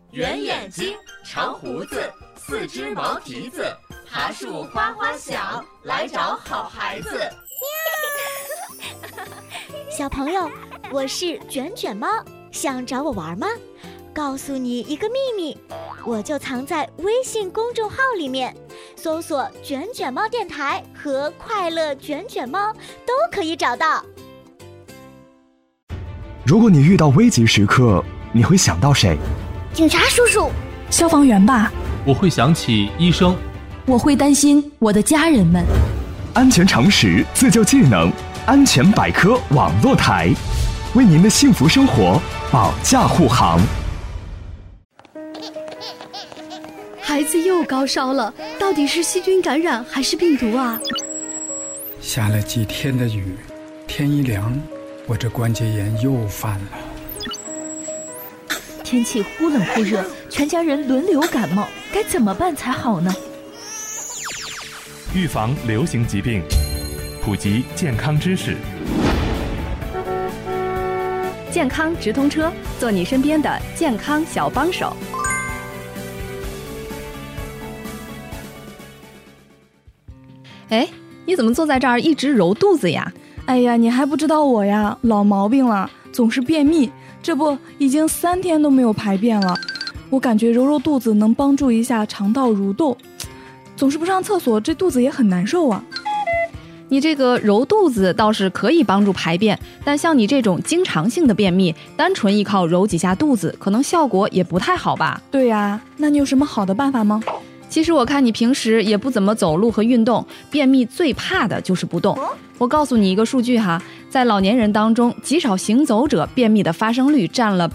圆眼睛，长胡子，四只毛蹄子，爬树哗哗响，来找好孩子。 小朋友，我是卷卷猫，想找我玩吗？告诉你一个秘密，我就藏在微信公众号里面，搜索卷卷猫电台和快乐卷卷猫都可以找到。 如果你遇到危急时刻，你会想到谁？ 警察叔叔。 消防员吧。 我会想起医生。 我会担心我的家人们。 安全常识，自救技能，安全百科网络台，为您的幸福生活保驾护航。 孩子又高烧了，到底是细菌感染还是病毒啊？ 下了几天的雨，天一凉，我这关节炎又犯了。 天气忽冷忽热，全家人轮流感冒，该怎么办才好呢？ 预防流行疾病，普及健康知识。 健康直通车，做你身边的健康小帮手。哎，你怎么坐在这儿一直揉肚子呀？ 哎呀，你还不知道我呀，老毛病了，总是便秘，这不已经3天都没有排便了。我感觉揉揉肚子能帮助一下肠道蠕动，总是不上厕所，这肚子也很难受啊。 你这个揉肚子倒是可以帮助排便，但像你这种经常性的便秘，单纯依靠揉几下肚子，可能效果也不太好吧？ 对呀，那你有什么好的办法吗？ 其实我看你平时也不怎么走路和运动，便秘最怕的就是不动。我告诉你一个数据哈，在老年人当中，极少行走者便秘的发生率占了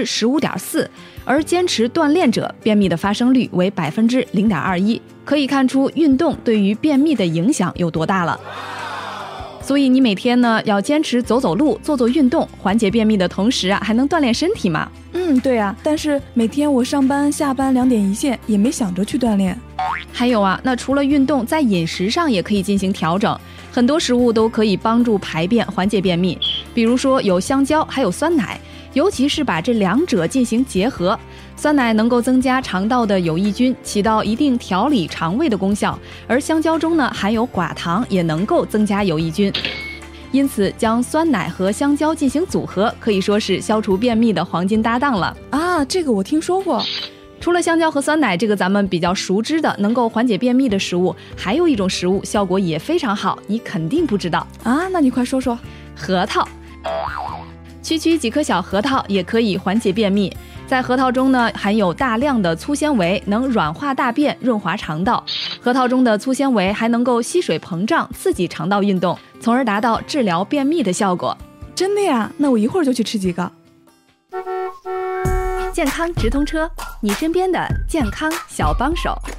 15.4%，而坚持锻炼者便秘的发生率为0.21%，可以看出运动对于便秘的影响有多大了。所以你每天呢要坚持走走路，做做运动，缓解便秘的同时啊，还能锻炼身体嘛。 对啊，但是每天我上班下班2点一线，也没想着去锻炼。 还有啊，那除了运动，在饮食上也可以进行调整，很多食物都可以帮助排便，缓解便秘。比如说有香蕉，还有酸奶，尤其是把这两者进行结合。酸奶能够增加肠道的有益菌，起到一定调理肠胃的功效，而香蕉中呢含有寡糖，也能够增加有益菌。因此将酸奶和香蕉进行组合，可以说是消除便秘的黄金搭档了啊。这个我听说过。 除了香蕉和酸奶这个咱们比较熟知的能够缓解便秘的食物，还有一种食物效果也非常好，你肯定不知道啊。那你快说说。 核桃。区几颗小核桃也可以缓解便秘。在核桃中呢含有大量的粗纤维，能软化大便，润滑肠道。核桃中的粗纤维还能够吸水膨胀，刺激肠道运动，从而达到治疗便秘的效果。 真的呀？那我一会儿就去吃几个。 健康直通车，你身边的健康小帮手。